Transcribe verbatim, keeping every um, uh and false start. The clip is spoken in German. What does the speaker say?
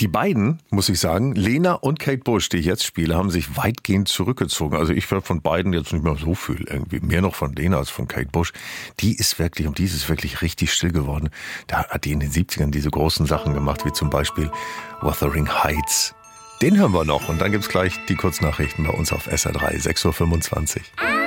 Die beiden, muss ich sagen, Lena und Kate Bush, die ich jetzt spiele, haben sich weitgehend zurückgezogen. Also ich höre von beiden jetzt nicht mehr so viel irgendwie. Mehr noch von Lena als von Kate Bush. Die ist wirklich, um die ist es wirklich richtig still geworden. Da hat die in den siebzigern diese großen Sachen gemacht, wie zum Beispiel Wuthering Heights. Den hören wir noch und dann gibt's gleich die Kurznachrichten bei uns auf S R drei, sechs Uhr fünfundzwanzig.